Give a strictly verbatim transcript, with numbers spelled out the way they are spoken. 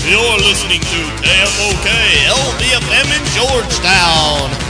You're listening to K F O K L B F M in Georgetown.